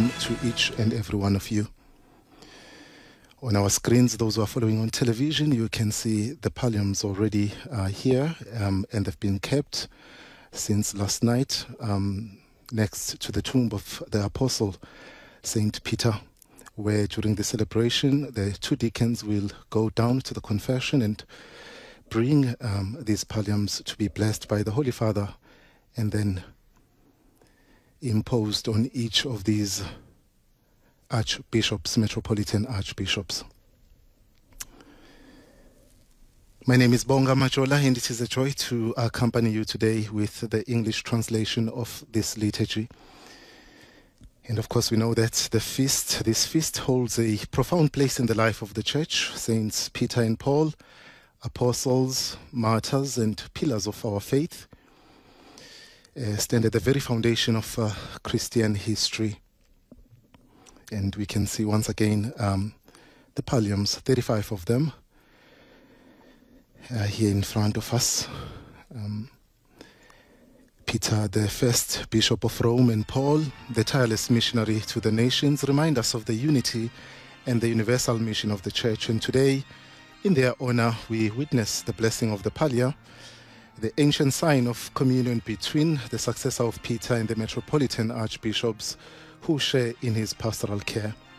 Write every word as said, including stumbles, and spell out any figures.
to each and every one of you. On our screens, those who are following on television, you can see the palliums already uh, here, um, and they've been kept since last night um, next to the tomb of the Apostle Saint Peter, where during the celebration, the two deacons will go down to the confession and bring um, these palliums to be blessed by the Holy Father and then imposed on each of these archbishops, metropolitan archbishops. My name is Bonga Majola, and it is a joy to accompany you today with the English translation of this liturgy. And of course, we know that the feast, this feast holds a profound place in the life of the Church. Saints Peter and Paul, apostles, martyrs, and pillars of our faith, uh, stand at the very foundation of uh, Christian history. And we can see once again um, the palliums, thirty-five of them, uh, here in front of us. Um, Peter, the first Bishop of Rome, and Paul, the tireless missionary to the nations, remind us of the unity and the universal mission of the Church. And today, in their honor, we witness the blessing of the pallia, the ancient sign of communion between the successor of Peter and the metropolitan archbishops who share in his pastoral care.